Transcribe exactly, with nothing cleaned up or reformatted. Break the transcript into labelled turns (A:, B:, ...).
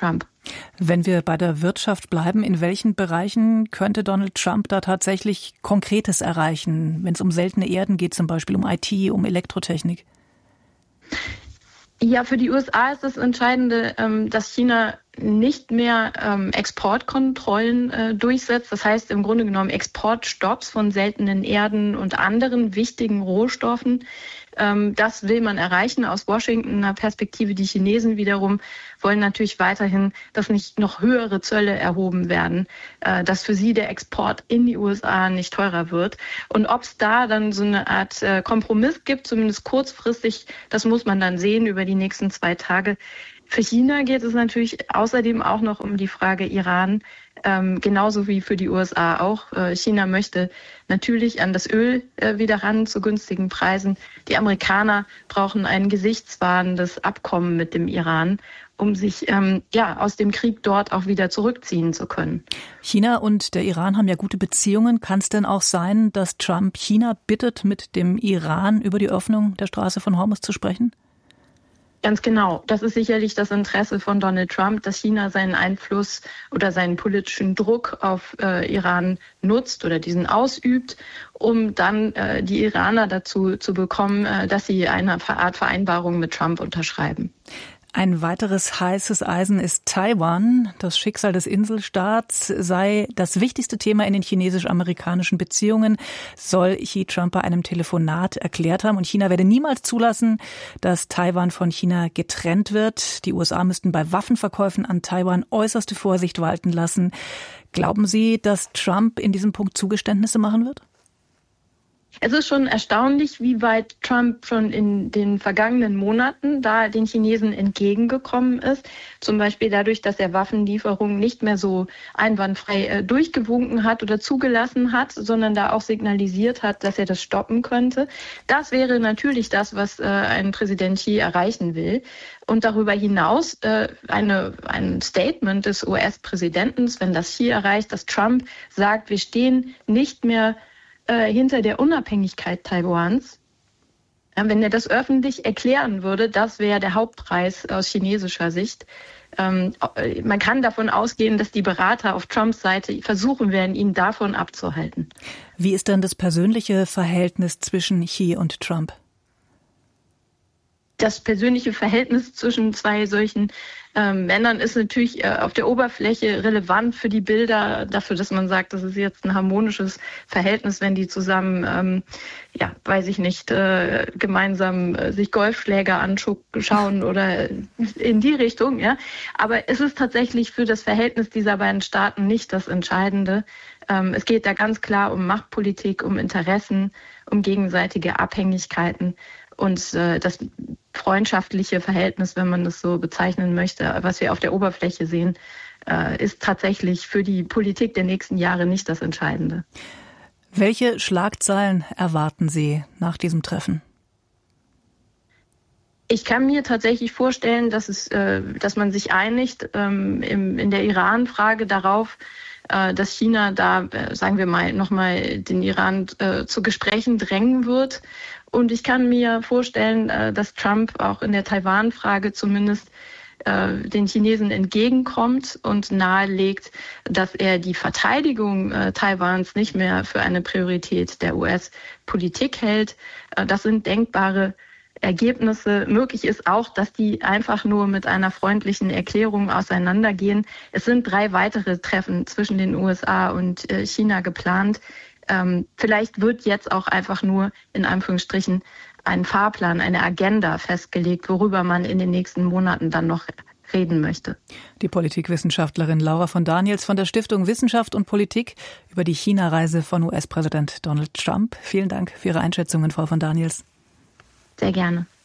A: Trump.
B: Wenn wir bei der Wirtschaft bleiben, in welchen Bereichen könnte Donald Trump da tatsächlich Konkretes erreichen, wenn es um seltene Erden geht, zum Beispiel um I T, um Elektrotechnik?
A: Ja, für die U S A ist das Entscheidende, dass China nicht mehr Exportkontrollen durchsetzt. Das heißt im Grunde genommen Exportstopps von seltenen Erden und anderen wichtigen Rohstoffen. Das will man erreichen aus Washington, einer Perspektive. Die Chinesen wiederum wollen natürlich weiterhin, dass nicht noch höhere Zölle erhoben werden, dass für sie der Export in die U S A nicht teurer wird. Und ob es da dann so eine Art Kompromiss gibt, zumindest kurzfristig, das muss man dann sehen über die nächsten zwei Tage. Für China geht es natürlich außerdem auch noch um die Frage Iran, ähm, genauso wie für die U S A auch. Äh, China möchte natürlich an das Öl äh, wieder ran zu günstigen Preisen. Die Amerikaner brauchen ein gesichtswahrendes Abkommen mit dem Iran, um sich ähm, ja aus dem Krieg dort auch wieder zurückziehen zu können.
B: China und der Iran haben ja gute Beziehungen. Kann es denn auch sein, dass Trump China bittet, mit dem Iran über die Öffnung der Straße von Hormuz zu sprechen?
A: Ganz genau. Das ist sicherlich das Interesse von Donald Trump, dass China seinen Einfluss oder seinen politischen Druck auf äh, Iran nutzt oder diesen ausübt, um dann äh, die Iraner dazu zu bekommen, äh, dass sie eine Art Vereinbarung mit Trump unterschreiben.
B: Ein weiteres heißes Eisen ist Taiwan. Das Schicksal des Inselstaats sei das wichtigste Thema in den chinesisch-amerikanischen Beziehungen, soll Xi Trump bei einem Telefonat erklärt haben. Und China werde niemals zulassen, dass Taiwan von China getrennt wird. Die U S A müssten bei Waffenverkäufen an Taiwan äußerste Vorsicht walten lassen. Glauben Sie, dass Trump in diesem Punkt Zugeständnisse machen wird?
A: Es ist schon erstaunlich, wie weit Trump schon in den vergangenen Monaten da den Chinesen entgegengekommen ist. Zum Beispiel dadurch, dass er Waffenlieferungen nicht mehr so einwandfrei äh, durchgewunken hat oder zugelassen hat, sondern da auch signalisiert hat, dass er das stoppen könnte. Das wäre natürlich das, was äh, ein Präsident Xi erreichen will. Und darüber hinaus äh, eine, ein Statement des U S-Präsidenten, wenn das Xi erreicht, dass Trump sagt, wir stehen nicht mehr hinter der Unabhängigkeit Taiwans. Wenn er das öffentlich erklären würde, das wäre der Hauptpreis aus chinesischer Sicht. Ähm, man kann davon ausgehen, dass die Berater auf Trumps Seite versuchen werden, ihn davon abzuhalten.
B: Wie ist denn das persönliche Verhältnis zwischen Xi und Trump?
A: Das persönliche Verhältnis zwischen zwei solchen äh, Männern ist natürlich äh, auf der Oberfläche relevant für die Bilder, dafür, dass man sagt, das ist jetzt ein harmonisches Verhältnis, wenn die zusammen, ähm, ja, weiß ich nicht, äh, gemeinsam äh, sich Golfschläger anschauen oder in die Richtung. Ja. Aber es ist tatsächlich für das Verhältnis dieser beiden Staaten nicht das Entscheidende. Ähm, es geht da ganz klar um Machtpolitik, um Interessen, um gegenseitige Abhängigkeiten. Und äh, das freundschaftliche Verhältnis, wenn man das so bezeichnen möchte, was wir auf der Oberfläche sehen, äh, ist tatsächlich für die Politik der nächsten Jahre nicht das Entscheidende.
B: Welche Schlagzeilen erwarten Sie nach diesem Treffen?
A: Ich kann mir tatsächlich vorstellen, dass es, äh, dass man sich einigt ähm, im, in der Iran-Frage darauf, äh, dass China da, äh, sagen wir mal, nochmal den Iran äh, zu Gesprächen drängen wird. Und ich kann mir vorstellen, äh, dass Trump auch in der Taiwan-Frage zumindest äh, den Chinesen entgegenkommt und nahelegt, dass er die Verteidigung äh, Taiwans nicht mehr für eine Priorität der U S-Politik hält. Äh, das sind denkbare Ergebnisse. Möglich ist auch, dass die einfach nur mit einer freundlichen Erklärung auseinandergehen. Es sind drei weitere Treffen zwischen den U S A und äh, China geplant. Ähm, vielleicht wird jetzt auch einfach nur in Anführungsstrichen ein Fahrplan, eine Agenda festgelegt, worüber man in den nächsten Monaten dann noch reden möchte.
B: Die Politikwissenschaftlerin Laura von Daniels von der Stiftung Wissenschaft und Politik über die China-Reise von U S-Präsident Donald Trump. Vielen Dank für Ihre Einschätzungen, Frau von Daniels.
A: Sehr gerne.